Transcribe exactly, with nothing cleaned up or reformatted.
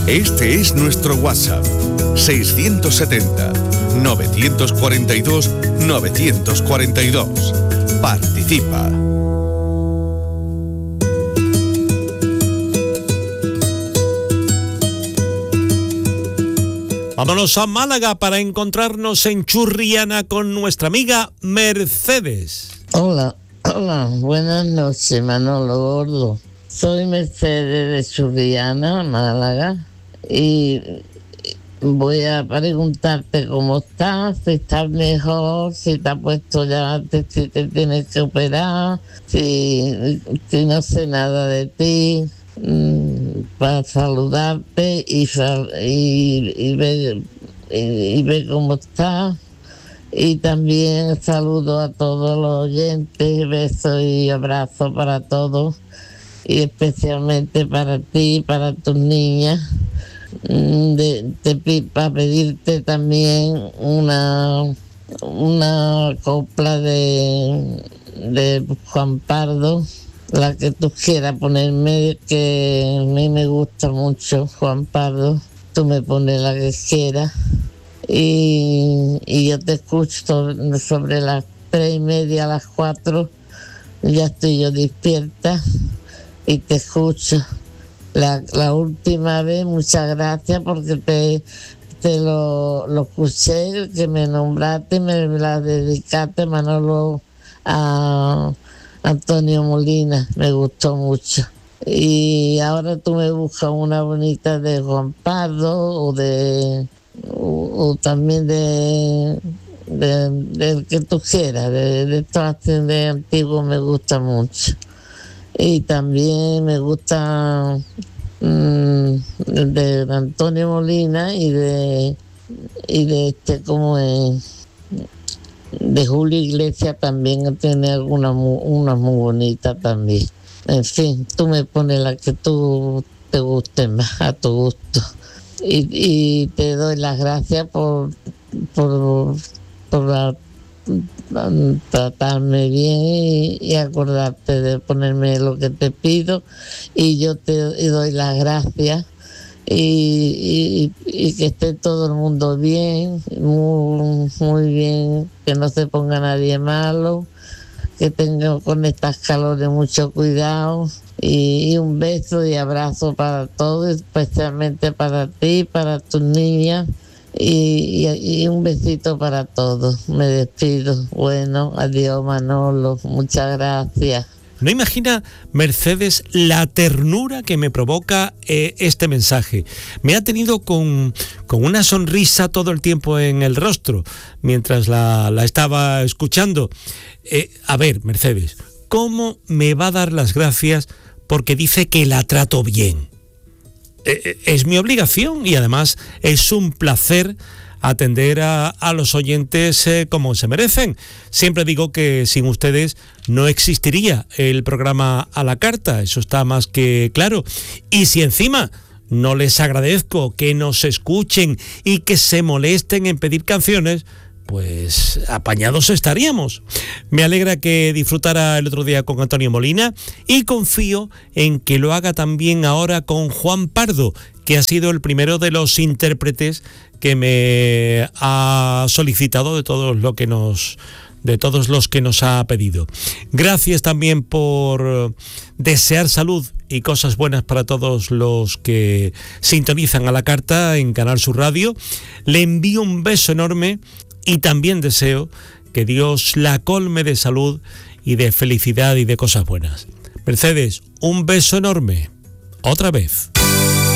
Este es nuestro WhatsApp, seiscientos setenta, novecientos cuarenta y dos, novecientos cuarenta y dos. Participa. Vámonos a Málaga para encontrarnos en Churriana con nuestra amiga Mercedes. Hola, hola, buenas noches, Manolo Gordo. Soy Mercedes de Churriana, Málaga, y voy a preguntarte cómo estás, si estás mejor, si te has puesto ya antes, si te tienes que operar, si, si no sé nada de ti, mmm, para saludarte y, y, y, ver, y, y ver cómo estás. Y también saludo a todos los oyentes, besos y abrazos para todos, y especialmente para ti, para tus niñas. De, de, para pedirte también una una copla de, de Juan Pardo, la que tú quieras ponerme, que a mí me gusta mucho Juan Pardo. Tú me pones la que quieras y, y yo te escucho sobre las tres y media a las cuatro, ya estoy yo despierta y te escucho. La, la última vez, muchas gracias porque te, te lo, lo escuché, que me nombraste, me la dedicaste, Manolo, a Antonio Molina, me gustó mucho. Y ahora tú me buscas una bonita de Juan Pardo o de o, o también de del de que tú quieras, de, de estos de antiguos me gusta mucho. Y también me gusta mmm, de Antonio Molina y de y de este como es de Julio Iglesias, también tiene algunas unas muy bonitas también. En fin, tú me pones la que tú te guste más, a tu gusto. Y, y te doy las gracias por por por la, tratarme bien y, y acordarte de ponerme lo que te pido, y yo te y doy las gracias y, y, y que esté todo el mundo bien, muy, muy bien, que no se ponga nadie malo, que tenga con estas calores mucho cuidado, y, y un beso y abrazo para todos, especialmente para ti, para tus niñas. Y, y, y un besito para todos. Me despido. Bueno, adiós, Manolo. Muchas gracias. No imagina, Mercedes, la ternura que me provoca eh, este mensaje. Me ha tenido con, con una sonrisa todo el tiempo en el rostro mientras la, la estaba escuchando. Eh, a ver, Mercedes, ¿cómo me va a dar las gracias porque dice que la trato bien? Es mi obligación y además es un placer atender a, a los oyentes eh, como se merecen. Siempre digo que sin ustedes no existiría el programa A la Carta, eso está más que claro. Y si encima no les agradezco que nos escuchen y que se molesten en pedir canciones, pues apañados estaríamos. Me alegra que disfrutara el otro día con Antonio Molina y confío en que lo haga también ahora con Juan Pardo, que ha sido el primero de los intérpretes que me ha solicitado de todos lo que nos de todos los que nos ha pedido. Gracias también por desear salud y cosas buenas para todos los que sintonizan A la Carta en Canal Sur Radio. Le envío un beso enorme y también deseo que Dios la colme de salud y de felicidad y de cosas buenas. Mercedes, un beso enorme. Otra vez.